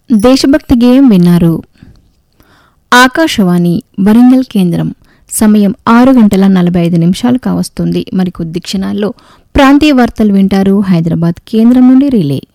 దేశభక్తి గేయం విన్నారు. ఆకాశవాణి వరంగల్ కేంద్రం. సమయం 6:45 కావస్తుంది. మరికొద్ది క్షణాల్లో ప్రాంతీయ వార్తలు వింటారు హైదరాబాద్ కేంద్రం నుండి రిలే.